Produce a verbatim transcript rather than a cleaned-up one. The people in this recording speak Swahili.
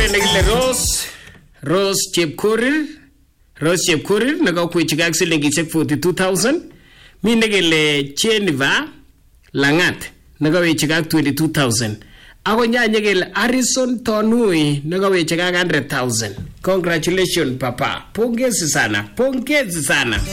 nekile Rose Rose Chepkorir Rose Chepkorir nekakwechikak silingishek forty-two thousand. Mi nekile Jennifer Langat nekawechikak twenty-two thousand. Ako nyanye kele Harrison Tonui nekawechikak one hundred thousand. Congratulations papa. Pongezi sana. Pongezi sana.